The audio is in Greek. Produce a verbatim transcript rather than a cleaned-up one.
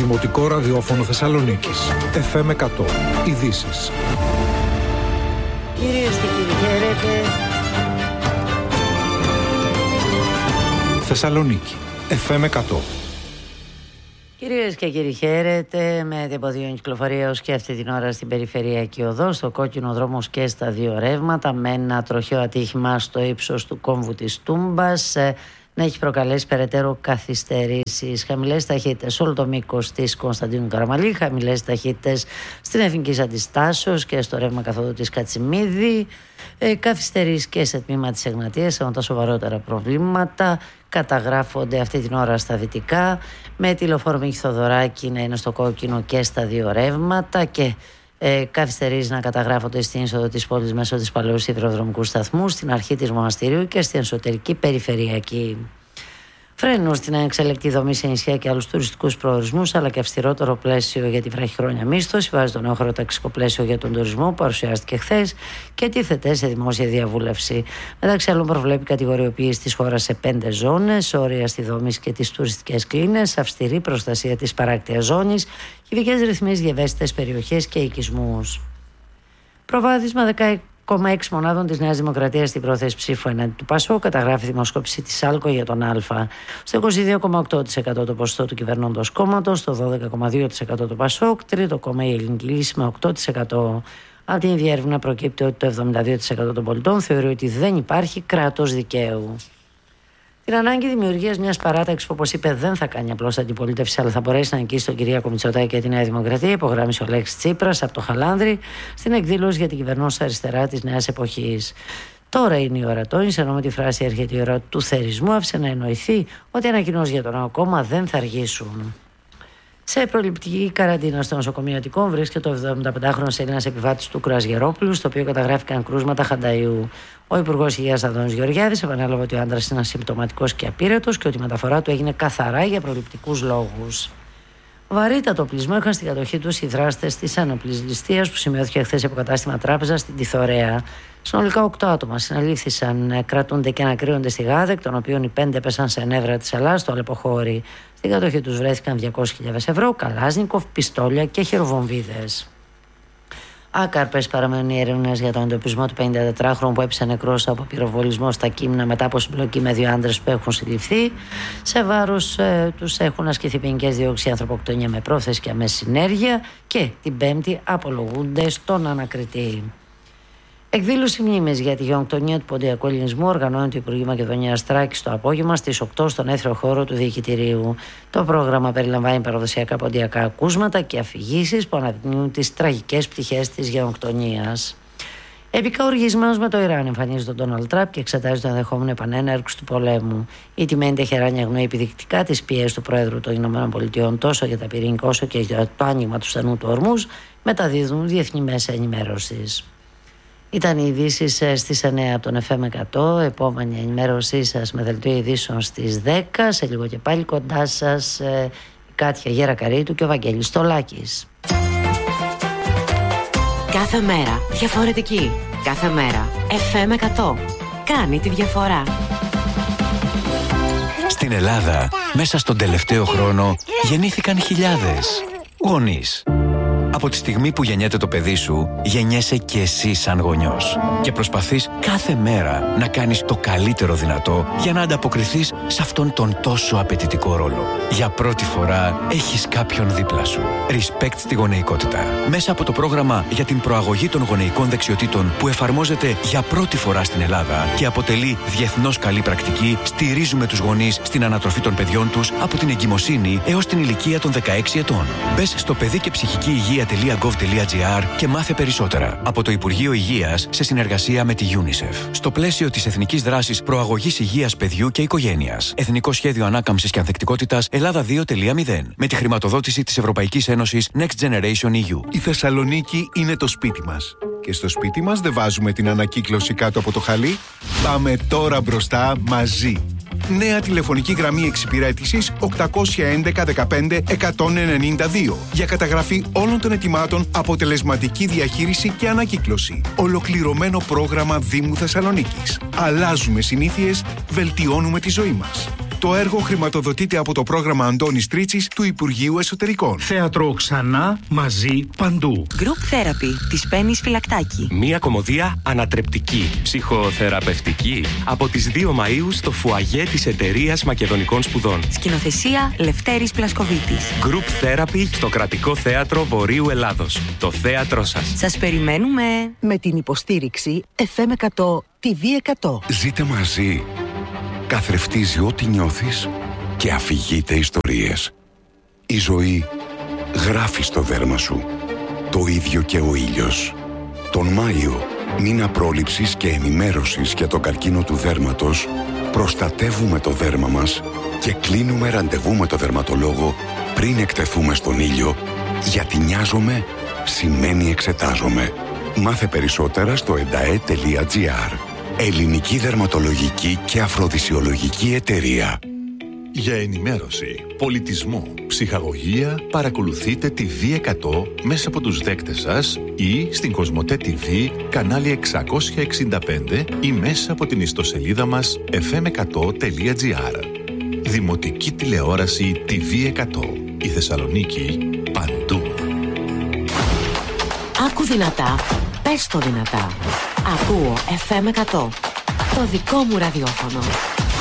Δημοτικό Ραδιόφωνο Θεσσαλονίκης. εφ εμ εκατό. Ειδήσεις. Κυρίες και κύριοι, χαίρετε. Θεσσαλονίκη. εφ εμ εκατό. Κυρίες και κύριοι, χαίρετε. Με διαποδίων κυκλοφορία ως και αυτή την ώρα στην περιφερειακή οδό, στο κόκκινο δρόμος και στα δύο ρεύματα, με ένα τροχαίο ατύχημα στο ύψος του κόμβου της Τούμπας να έχει προκαλέσει περαιτέρω καθυστερήσεις. Χαμηλές ταχύτητες όλο το μήκος της Κωνσταντίνου Καραμαλή, χαμηλές ταχύτητες στην Εθνικής Αντιστάσεως και στο ρεύμα καθόδου της Κατσιμίδη. Ε, καθυστερήσεις και σε τμήμα της Εγνατίας, ενώ τα σοβαρότερα προβλήματα καταγράφονται αυτή την ώρα στα δυτικά, με τη λεωφόρο Μίκη Θοδωράκη να είναι στο κόκκινο και στα δύο ρεύματα και ε, καθυστερήσεις να καταγράφονται στην είσοδο της πόλης μέσω της παλαιού σιδηροδρομικού σταθμού, στην αρχή της Μοναστηρίου και στην εσωτερική περιφερειακή. Φρένους στην ανεξελεκτή δομή σε νησιά και άλλους τουριστικούς προορισμούς, αλλά και αυστηρότερο πλαίσιο για τη βραχυχρόνια μίσθωση, βάζει το νέο χωροταξικό πλαίσιο για τον τουρισμό που παρουσιάστηκε χθες και τίθεται σε δημόσια διαβούλευση. Μεταξύ άλλων, προβλέπει κατηγοριοποίηση της χώρας σε πέντε ζώνες, όρια στη δομή και τις τουριστικές κλίνες, αυστηρή προστασία της παράκτιας ζώνης, ειδικές ρυθμίσεις για ευαίσθητες περιοχές και οικισμούς. Προβάδισμα δεκαέξι κόμμα έξι μονάδων της Νέας Δημοκρατίας στην πρόθεση ψήφου εναντί του Πασόκ, καταγράφει δημοσκόπηση της Άλκο για τον Α. Στο είκοσι δύο κόμμα οκτώ τοις εκατό το ποσοστό του κυβερνώντος κόμματος, στο δώδεκα κόμμα δύο τοις εκατό το Πασόκ, τρίτο κόμμα η Ελληνική Λύση με οκτώ τοις εκατό. Από την ίδια έρευνα προκύπτει ότι το εβδομήντα δύο τοις εκατό των πολιτών θεωρεί ότι δεν υπάρχει κράτος δικαίου. Την ανάγκη δημιουργίας μιας παράταξης που, όπως είπε, δεν θα κάνει απλώς αντιπολίτευση, αλλά θα μπορέσει να νικήσει τον Κυριάκο Μητσοτάκη και τη Νέα Δημοκρατία, υπογράμμισε ο Αλέξης Τσίπρας από το Χαλάνδρη στην εκδήλωση για την κυβερνώσα αριστερά της νέας εποχής. Τώρα είναι η ώρα τόνισε, ενώ με τη φράση έρχεται η ώρα του θερισμού, άφησε να εννοηθεί ότι οι ανακοινώσεις για το νέο κόμμα δεν θα αργήσουν. Σε προληπτική καραντίνα στο νοσοκομείο Αττικών βρίσκεται ο εβδομηνταπεντάχρονος Έλληνας επιβάτης του Κρουαζιερόπουλου, στο οποίο καταγράφηκαν κρούσματα χανταϊού. Ο Υπουργός Υγείας Αντώνης Γεωργιάδης επανέλαβε ότι ο άντρας είναι ασυμπτωματικός και απείρετος και ότι η μεταφορά του έγινε καθαρά για προληπτικούς λόγους. Βαρύτατο πλεισμό είχαν στην κατοχή τους οι δράστες της ένοπλης ληστείας που σημειώθηκε χθες από κατάστημα τράπεζα στην Τιθωρέα. Συνολικά οκτώ άτομα συναλήφθησαν, κρατούνται και ανακρύονται στη Γάδα, εκ των οποίων οι πέντε πέσαν σε νεύρα της Ελλάδας στο Αλεποχώρι. Στην κατοχή τους βρέθηκαν διακόσιες χιλιάδες ευρώ, καλάζνικοφ, πιστόλια και χειροβομβίδες. Άκαρπες παραμένουν οι έρευνες για τον εντοπισμό του πενηντατετράχρονου που έπεσε νεκρός από πυροβολισμό στα Κείμνα μετά από συμπλοκή με δύο άντρες που έχουν συλληφθεί. Σε βάρος ε, τους έχουν ασκηθεί ποινικές διώξεις, ανθρωποκτονία με πρόθεση και με συνέργεια, και την Πέμπτη απολογούνται στον ανακριτή. Εκδήλωση μνήμης για τη γενοκτονία του ποντιακού ελληνισμού οργανώνει το Υπουργείο Μακεδονίας Θράκης το απόγευμα στις οκτώ στον έθριο χώρο του Διοικητηρίου. Το πρόγραμμα περιλαμβάνει παραδοσιακά ποντιακά ακούσματα και αφηγήσεις που αναδεικνύουν τις τραγικές πτυχές της γενοκτονίας. Επικά οργισμένος με το Ιράν εμφανίζεται ο Ντόναλντ Τραμπ και εξετάζει το ενδεχόμενο επανέναρξη του πολέμου. Η τιμένη Τεχεράνη αγνοεί επιδεικτικά τις πιέσεις του Πρόεδρου των ΗΠΑ τόσο για τα πυρηνικά όσο και για το άνοιγμα του στενού του Ορμούζ, μεταδίδουν διεθνή μέσα ενημέρωσης. Ήταν οι ειδήσεις στις εννέα από τον εφ εμ εκατό. Επόμενη ενημέρωσή σας με δελτίο ειδήσεων στις δέκα. Σε λίγο και πάλι κοντά σας η Κάτια Γερακαρίτου και ο Βαγγέλης Στολάκης. Κάθε μέρα διαφορετική. Κάθε μέρα εφ εμ εκατό. Κάνει τη διαφορά. Στην Ελλάδα, μέσα στον τελευταίο χρόνο, γεννήθηκαν χιλιάδες γονείς. Από τη στιγμή που γεννιέται το παιδί σου, γεννιέσαι και εσύ σαν γονιός. Και προσπαθείς κάθε μέρα να κάνεις το καλύτερο δυνατό για να ανταποκριθείς σε αυτόν τον τόσο απαιτητικό ρόλο. Για πρώτη φορά έχεις κάποιον δίπλα σου. Respect στη γονεϊκότητα. Μέσα από το πρόγραμμα για την προαγωγή των γονεϊκών δεξιοτήτων που εφαρμόζεται για πρώτη φορά στην Ελλάδα και αποτελεί διεθνώς καλή πρακτική, στηρίζουμε τους γονείς στην ανατροφή των παιδιών τους από την εγκυμοσύνη έως την ηλικία των δεκαέξι ετών. Μπες στο παιδί και ψυχική υγεία .gov.gr και μάθε περισσότερα από το Υπουργείο Υγείας σε συνεργασία με τη UNICEF. Στο πλαίσιο της Εθνικής Δράσης Προαγωγής Υγείας Παιδιού και Οικογένειας. Εθνικό Σχέδιο Ανάκαμψης και Ανθεκτικότητας Ελλάδα δύο κόμμα μηδέν. Με τη χρηματοδότηση της Ευρωπαϊκής Ένωσης Next Generation ι γιου. Η Θεσσαλονίκη είναι το σπίτι μας. Και στο σπίτι μας δεν βάζουμε την ανακύκλωση κάτω από το χαλί. Πάμε τώρα μπροστά μαζί. Νέα τηλεφωνική γραμμή εξυπηρέτησης οκτακόσια έντεκα δεκαπέντε εκατόν ενενήντα δύο για καταγραφή όλων των ετοιμάτων, αποτελεσματική διαχείριση και ανακύκλωση. Ολοκληρωμένο πρόγραμμα Δήμου Θεσσαλονίκης. Αλλάζουμε συνήθειες, βελτιώνουμε τη ζωή μας. Το έργο χρηματοδοτείται από το πρόγραμμα Αντώνης Τρίτσης του Υπουργείου Εσωτερικών. Θέατρο ξανά, μαζί, παντού. Group Therapy της Πέννης Φυλακτάκη. Μία κωμωδία ανατρεπτική, ψυχοθεραπευτική, από τις δύο Μαΐου στο φουαγέ της Εταιρείας Μακεδονικών Σπουδών. Σκηνοθεσία Λευτέρης Πλασκοβίτης. Group Therapy στο Κρατικό Θέατρο Βορείου Ελλάδος. Το θέατρό σας. Σας περιμένουμε. Με την υποστήριξη εφ εμ εκατό τι βι εκατό. Ζείτε μαζί. Καθρεφτίζει ό,τι νιώθεις και αφηγείται ιστορίες. Η ζωή γράφει στο δέρμα σου. Το ίδιο και ο ήλιος. Τον Μάιο, μήνα πρόληψης και ενημέρωσης για τον καρκίνο του δέρματος, προστατεύουμε το δέρμα μας και κλείνουμε ραντεβού με το δερματολόγο πριν εκτεθούμε στον ήλιο, γιατί νοιάζομαι σημαίνει εξετάζομαι. Μάθε περισσότερα στο ενταέ τελεία τζι άρ. Ελληνική Δερματολογική και Αφροδισιολογική Εταιρεία. Για ενημέρωση, πολιτισμό, ψυχαγωγία, παρακολουθείτε τη βι εκατό μέσα από τους δέκτες σας ή στην Κοσμοτέ τι βι, κανάλι εξακόσια εξήντα πέντε ή μέσα από την ιστοσελίδα μας εφ εμ εκατό τελεία τζι άρ. Δημοτική τηλεόραση τι βι εκατό. Η Θεσσαλονίκη παντού. Άκου δυνατά, πες το δυνατά. Ακούω εφ εμ εκατό. Το δικό μου ραδιόφωνο.